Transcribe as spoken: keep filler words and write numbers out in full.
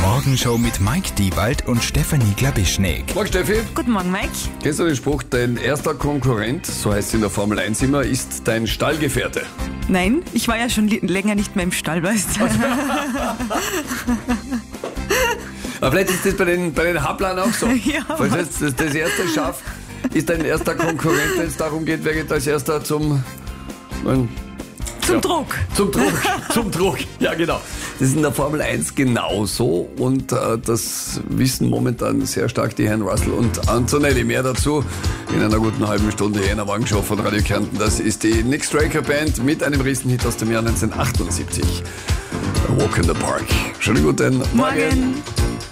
Morgenshow mit Mike Diewald und Stefanie Glabischnik. Morgen, Steffi. Guten Morgen, Mike. Kennst du den Spruch, dein erster Konkurrent, so heißt es in der Formel eins immer, ist dein Stallgefährte? Nein, ich war ja schon li- länger nicht mehr im Stall, weißt du. Aber vielleicht ist das bei den, bei den Haplern auch so. Ja, Falls jetzt das, das erste Schaf ist dein erster Konkurrent, wenn es darum geht, wer geht als erster zum... Mein, Zum ja, Druck. Zum Druck, zum Druck, ja genau. Das ist in der Formel eins genauso und äh, das wissen momentan sehr stark die Herren Russell und Antonelli. Mehr dazu in einer guten halben Stunde hier in der Morgenshow von Radio Kärnten. Das ist die Nick Straker Band mit einem Riesenhit aus dem Jahr neunzehnhundertachtundsiebzig. A Walk in the Park. Schönen guten Morgen. Morgen.